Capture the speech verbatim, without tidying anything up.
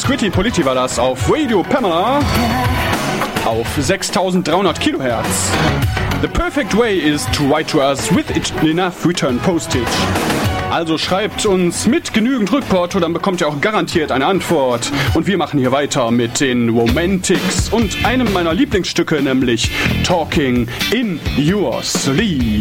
Squidty Politi war das auf Radio Pamela auf sechstausenddreihundert Kilohertz. The perfect way is to write to us with enough return postage. Also schreibt uns mit genügend Rückporto, dann bekommt ihr auch garantiert eine Antwort. Und wir machen hier weiter mit den Romantics und einem meiner Lieblingsstücke, nämlich Talking in Your Sleep.